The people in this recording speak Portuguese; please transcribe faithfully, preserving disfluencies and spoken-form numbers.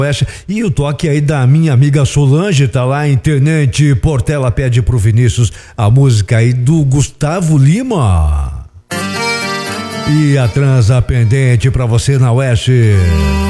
E o toque aí da minha amiga Solange, tá lá, internet Portela pede pro Vinícius a música aí do Gustavo Lima. E a transa pendente pra você na Oeste.